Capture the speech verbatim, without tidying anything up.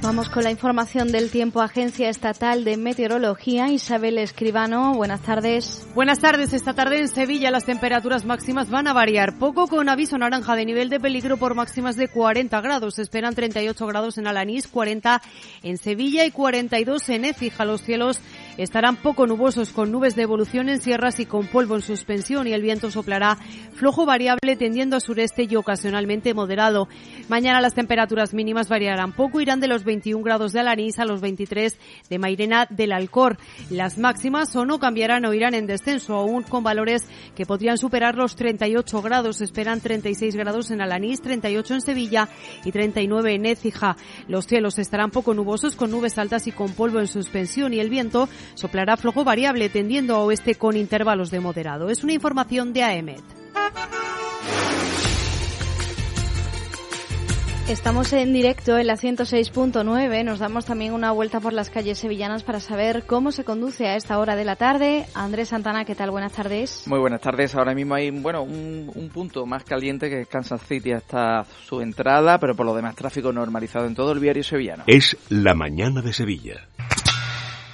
Vamos con la información del tiempo. Agencia Estatal de Meteorología, Isabel Escribano, buenas tardes. Buenas tardes. Esta tarde en Sevilla las temperaturas máximas van a variar poco, con aviso naranja de nivel de peligro por máximas de cuarenta grados. Se esperan treinta y ocho grados en Alanís, cuarenta en Sevilla y cuarenta y dos en Écija. Los cielos estarán poco nubosos, con nubes de evolución en sierras y con polvo en suspensión, y el viento soplará flojo variable tendiendo a sureste y ocasionalmente moderado. Mañana las temperaturas mínimas variarán poco, irán de los veintiún grados de Alanís a los veintitrés de Mairena del Alcor. Las máximas o no cambiarán o irán en descenso, aún con valores que podrían superar los treinta y ocho grados. Se esperan treinta y seis grados en Alanís, treinta y ocho en Sevilla y treinta y nueve en Écija. Los cielos estarán poco nubosos, con nubes altas y con polvo en suspensión, y el viento soplará flojo variable tendiendo a oeste con intervalos de moderado. Es una información de AEMET. Estamos en directo en la ciento seis punto nueve. Nos damos también una vuelta por las calles sevillanas para saber cómo se conduce a esta hora de la tarde. Andrés Santana, ¿qué tal? Buenas tardes. Muy buenas tardes. Ahora mismo hay bueno un, un punto más caliente que Kansas City hasta su entrada, pero por lo demás tráfico normalizado en todo el viario sevillano. Es la mañana de Sevilla.